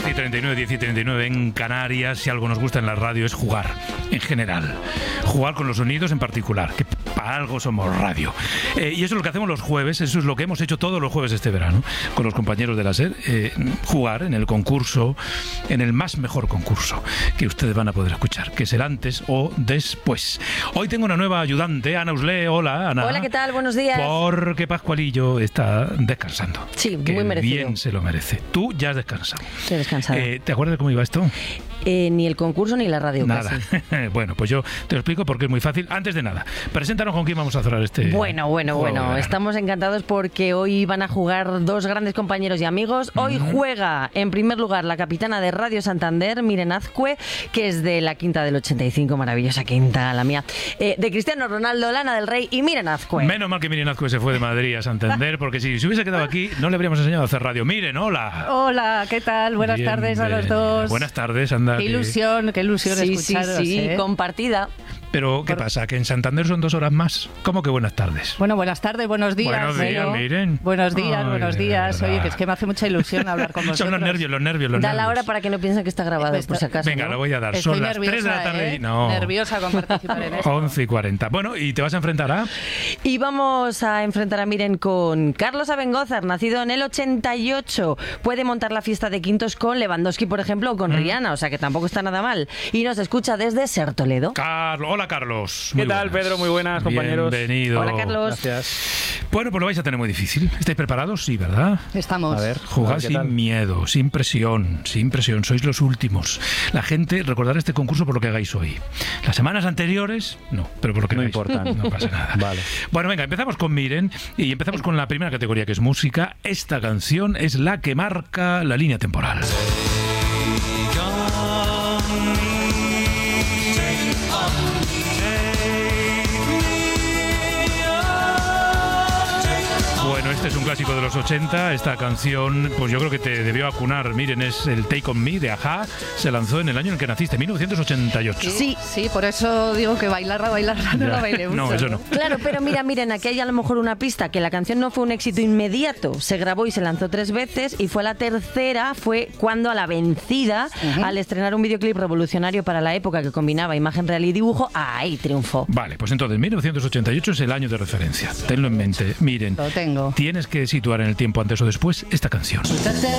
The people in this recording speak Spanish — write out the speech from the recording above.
10:39, 10:39 en Canarias. Si algo nos gusta en la radio es jugar, en general. Jugar con los sonidos en particular, que para algo somos radio. Y eso es lo que hacemos los jueves, eso es lo que hemos hecho todos los jueves este verano, con los compañeros de la SER. Jugar en el concurso, en el más mejor concurso que ustedes van a poder escuchar, que es el antes o después. Hoy tengo una nueva ayudante, Ana Usle. Hola, Ana. Hola, ¿qué tal? Buenos días. Porque Pascualillo está descansando. Sí, que muy merecido. Bien se lo merece. Tú ya has descansado. Estoy descansada. ¿Te acuerdas de cómo iba esto? Ni el concurso ni la radio. Nada. Casi. Bueno, pues yo te lo explico porque es muy fácil. Antes de nada, preséntanos con quién vamos a cerrar este Bueno. juego. Estamos encantados porque hoy van a jugar dos grandes compañeros y amigos. Hoy juega, en primer lugar, la capitana de Radio Santander, Miren Azcue, que es de la quinta del 85, maravillosa quinta, la mía, de Cristiano Ronaldo, Lana del Rey y Miren Azcue. Menos mal que Miren Azcue se fue de Madrid a Santander, porque si se hubiese quedado aquí, no le habríamos enseñado a hacer radio. Miren, hola. Hola, ¿qué tal? Buenas tardes a los dos. Buenas tardes, anda. Qué ilusión escucharos. Sí, compartida. Pero, ¿qué pasa? ¿Que en Santander son 2 horas más? ¿Cómo que buenas tardes? Bueno, buenas tardes, buenos días. Buenos días, Miren. Buenos días, Ay, buenos días. verdad. Oye, que es que me hace mucha ilusión hablar con vosotros. Son los nervios. Da la hora para que no piensen que está grabado, por si acaso. Venga, ¿no? lo voy a dar. Estoy Son las 3 de la tarde. No. Nerviosa con participar en esto. 11:40. Bueno, ¿y te vas a enfrentar a? Y vamos a enfrentar a Miren con Carlos Abengózar, nacido en el 88. Puede montar la fiesta de quintos con Lewandowski, por ejemplo, o con Rihanna, o sea que tampoco está nada mal. Y nos escucha desde Ser Toledo. Hola, Carlos. ¿Qué tal, Pedro? Muy buenas, compañeros. Bienvenido. Hola, Carlos. Gracias. Bueno, pues lo vais a tener muy difícil. ¿Estáis preparados? Sí, ¿verdad? Estamos. A ver, Jugad ¿qué tal? sin miedo, sin presión. Sois los últimos. La gente recordará este concurso por lo que hagáis hoy. Las semanas anteriores, no, pero por lo que No hagáis. importa. No pasa nada. Vale. Bueno, venga, empezamos con Miren y empezamos con la primera categoría, que es música. Esta canción es la que marca la línea temporal. Bueno, este es un clásico de los 80. Esta canción, pues yo creo que te debió acunar. Miren, es el Take On Me de A-ha. Se lanzó en el año en el que naciste, 1988. Sí, por eso digo que bailarla no la bailé mucho. No, eso no. Claro, pero miren, aquí hay a lo mejor una pista, que la canción no fue un éxito inmediato. Se grabó y se lanzó 3 veces y fue la tercera, fue cuando a la vencida, al estrenar un videoclip revolucionario para la época que combinaba imagen real y dibujo, ahí triunfó. Vale, pues entonces 1988 es el año de referencia. Tenlo en mente. Miren, Lo tengo. tienes que situar en el tiempo antes o después esta canción.